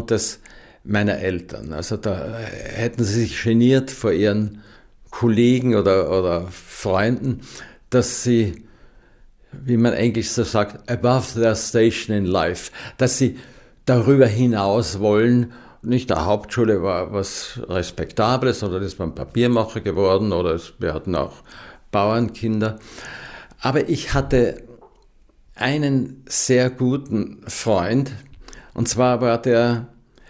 Fontes meiner Eltern. Also da hätten sie sich geniert vor ihren Kollegen oder Freunden, dass sie, wie man Englisch so sagt, above their station in life, dass sie darüber hinaus wollen. Nicht der Hauptschule war was Respektables, oder ist man Papiermacher geworden, oder wir hatten auch Bauernkinder. Aber ich hatte einen sehr guten Freund, und zwar war der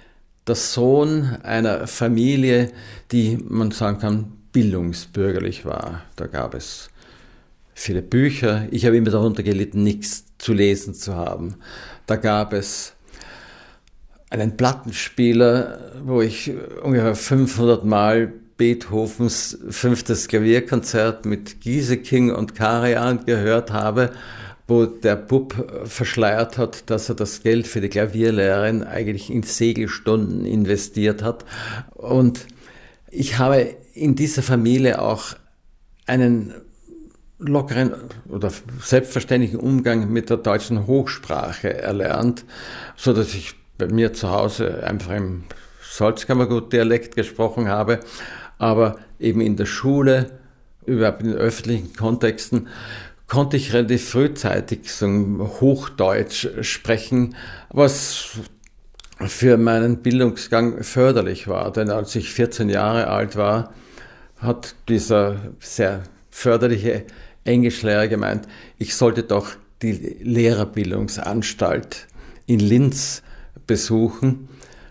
Sohn einer Familie, die, man sagen kann, bildungsbürgerlich war. Da gab es viele Bücher. Ich habe immer darunter gelitten, nichts zu lesen zu haben. Da gab es einen Plattenspieler, wo ich ungefähr 500 Mal Beethovens 5. Klavierkonzert mit Gieseking und Karajan gehört habe, wo der Bub verschleiert hat, dass er das Geld für die Klavierlehrerin eigentlich in Segelstunden investiert hat. Und ich habe in dieser Familie auch einen lockeren oder selbstverständlichen Umgang mit der deutschen Hochsprache erlernt, so dass ich bei mir zu Hause einfach im Salzkammergut-Dialekt gesprochen habe, aber eben in der Schule, überhaupt in den öffentlichen Kontexten, konnte ich relativ frühzeitig so Hochdeutsch sprechen, was für meinen Bildungsgang förderlich war. Denn als ich 14 Jahre alt war, hat dieser sehr förderliche Englischlehrer gemeint, ich sollte doch die Lehrerbildungsanstalt in Linz besuchen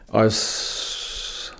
als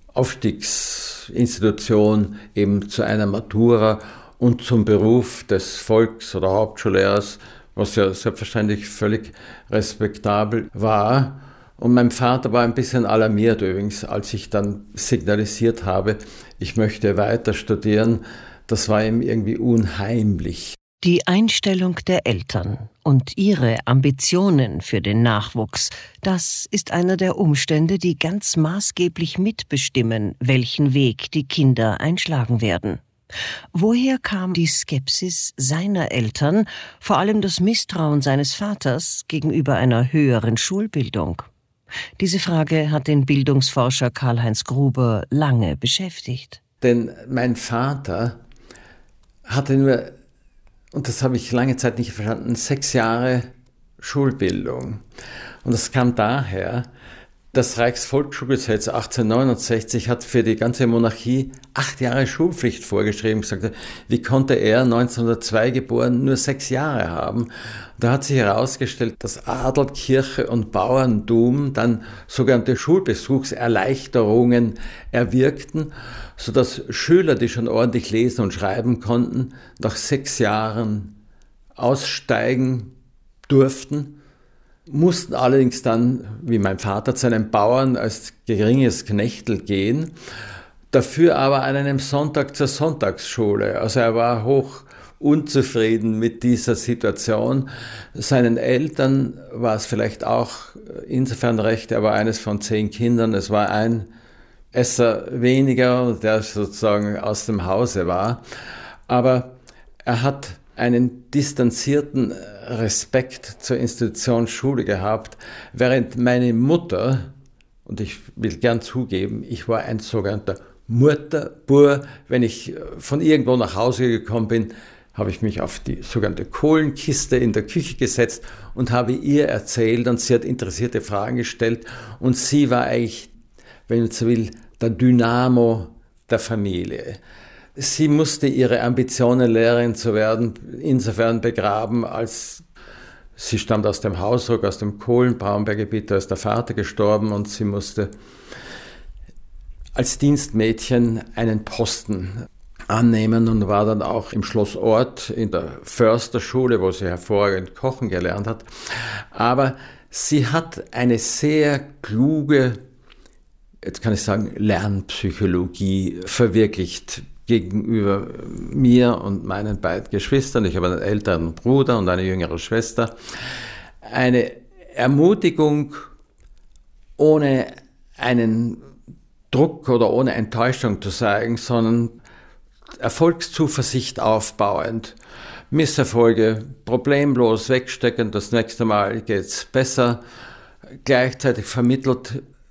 Aufstiegsinstitution eben zu einer Matura und zum Beruf des Volks- oder Hauptschullehrers, was ja selbstverständlich völlig respektabel war. Und mein Vater war ein bisschen alarmiert übrigens, als ich dann signalisiert habe, ich möchte weiter studieren. Das war ihm irgendwie unheimlich. Die Einstellung der Eltern und ihre Ambitionen für den Nachwuchs, das ist einer der Umstände, die ganz maßgeblich mitbestimmen, welchen Weg die Kinder einschlagen werden. Woher kam die Skepsis seiner Eltern, vor allem das Misstrauen seines Vaters gegenüber einer höheren Schulbildung? Diese Frage hat den Bildungsforscher Karl-Heinz Gruber lange beschäftigt. Denn mein Vater hatte nur, und das habe ich lange Zeit nicht verstanden, 6 Jahre Schulbildung. Und das kam daher, das Reichsvolksschulgesetz 1869 hat für die ganze Monarchie 8 Jahre Schulpflicht vorgeschrieben. Gesagt, wie konnte er, 1902 geboren, nur 6 Jahre haben? Da hat sich herausgestellt, dass Adel, Kirche und Bauerntum dann sogenannte Schulbesuchserleichterungen erwirkten, sodass Schüler, die schon ordentlich lesen und schreiben konnten, nach 6 Jahren aussteigen durften, mussten allerdings dann, wie mein Vater, zu einem Bauern als geringes Knechtel gehen, dafür aber an einem Sonntag zur Sonntagsschule. Also er war hoch unzufrieden mit dieser Situation. Seinen Eltern war es vielleicht auch insofern recht, er war eines von 10 Kindern, es war ein Esser weniger, der sozusagen aus dem Hause war. Aber er hat einen distanzierten Respekt zur Institution Schule gehabt, während meine Mutter, und ich will gern zugeben, ich war ein sogenannter Mutterbur, wenn ich von irgendwo nach Hause gekommen bin, habe ich mich auf die sogenannte Kohlenkiste in der Küche gesetzt und habe ihr erzählt, und sie hat interessierte Fragen gestellt, und sie war eigentlich, wenn man so will, der Dynamo der Familie. Sie musste ihre Ambitionen, Lehrerin zu werden, insofern begraben, als sie stammt aus dem Hausruck, aus dem Kohlenbraunberggebiet, da ist der Vater gestorben, und sie musste als Dienstmädchen einen Posten annehmen und war dann auch im Schloss Orth in der Försterschule, wo sie hervorragend kochen gelernt hat. Aber sie hat eine sehr kluge, jetzt kann ich sagen, Lernpsychologie verwirklicht gegenüber mir und meinen beiden Geschwistern. Ich habe einen älteren Bruder und eine jüngere Schwester. Eine Ermutigung ohne einen Druck oder ohne Enttäuschung zu zeigen, sondern Erfolgszuversicht aufbauend. Misserfolge problemlos wegstecken, das nächste Mal geht's besser. Gleichzeitig vermittelt,